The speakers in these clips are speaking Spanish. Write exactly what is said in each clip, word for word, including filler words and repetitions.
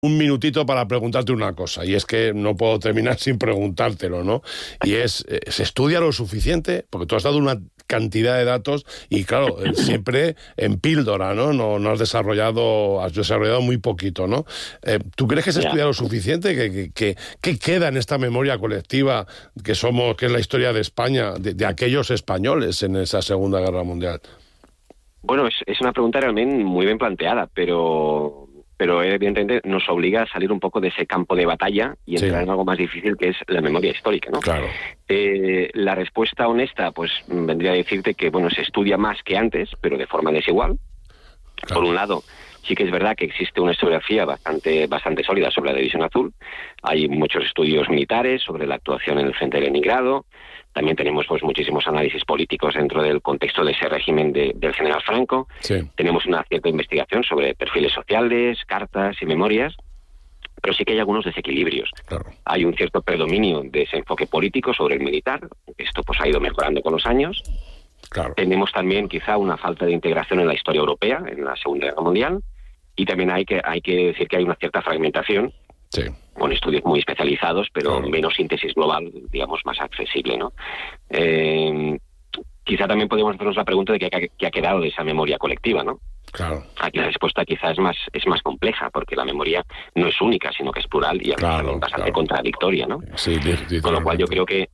un minutito para preguntarte una cosa, y es que no puedo terminar sin preguntártelo, ¿no? Y es, ¿se estudia lo suficiente? Porque tú has dado una cantidad de datos y, claro, siempre en píldora, ¿no? No, no has desarrollado, has desarrollado muy poquito, ¿no? Eh, ¿Tú crees que se estudia lo suficiente? ¿Qué que, que, que queda en esta memoria colectiva que somos, que es la historia de España, de, de aquellos españoles en esa Segunda Guerra Mundial? Bueno, es, es una pregunta realmente muy bien planteada, pero... pero evidentemente nos obliga a salir un poco de ese campo de batalla y entrar sí. en algo más difícil, que es la memoria histórica, ¿no? Claro. Eh, la respuesta honesta, pues vendría a decirte que, bueno, se estudia más que antes, pero de forma desigual. Claro. Por un lado, sí que es verdad que existe una historiografía bastante bastante sólida sobre la División Azul. Hay muchos estudios militares sobre la actuación en el frente de Leningrado. También tenemos pues muchísimos análisis políticos dentro del contexto de ese régimen de, del general Franco. Sí. Tenemos una cierta investigación sobre perfiles sociales, cartas y memorias, pero sí que hay algunos desequilibrios. Claro. Hay un cierto predominio de ese enfoque político sobre el militar. Esto pues ha ido mejorando con los años. Claro. Tenemos también quizá una falta de integración en la historia europea, en la Segunda Guerra Mundial, y también hay que, hay que decir que hay una cierta fragmentación. Sí. Con estudios muy especializados, pero claro. menos síntesis global, digamos, más accesible, ¿no? Eh, quizá también podemos hacernos la pregunta de qué ha, qué ha quedado de esa memoria colectiva, ¿no? Claro. Aquí la respuesta quizás es más es más compleja, porque la memoria no es única, sino que es plural y claro, bastante claro. contradictoria, ¿no? Sí, con lo cual yo creo que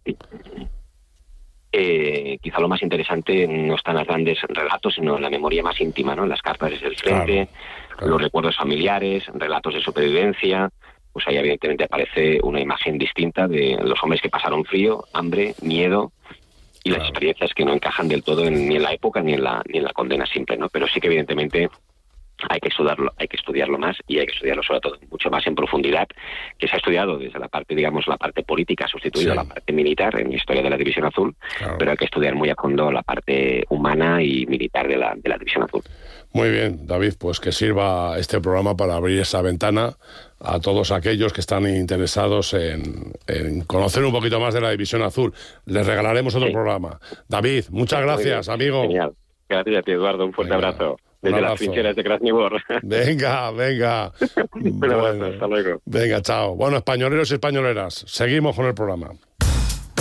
eh, quizá lo más interesante no está en los grandes relatos, sino en la memoria más íntima, ¿no? En las cartas desde el frente, claro, claro. los recuerdos familiares, relatos de supervivencia. Pues ahí evidentemente aparece una imagen distinta de los hombres que pasaron frío, hambre, miedo y claro. las experiencias que no encajan del todo en, ni en la época ni en la ni en la condena simple, ¿no? Pero sí que evidentemente hay que estudiarlo, hay que estudiarlo más y hay que estudiarlo sobre todo mucho más en profundidad, que se ha estudiado desde la parte, digamos, la parte política, ha sustituido sí. a la parte militar en la historia de la División Azul, claro. pero hay que estudiar muy a fondo la parte humana y militar de la, de la División Azul. Muy bien, David, pues que sirva este programa para abrir esa ventana a todos aquellos que están interesados en, en conocer un poquito más de la División Azul. Les regalaremos otro sí. programa. David, muchas gracias, amigo. Genial. Gracias a ti, Eduardo. Un fuerte venga, abrazo. Desde las trincheras de Krasnivor. Venga, venga. Un abrazo, bueno, hasta luego. Venga, chao. Bueno, españoleros y españoleras, seguimos con el programa.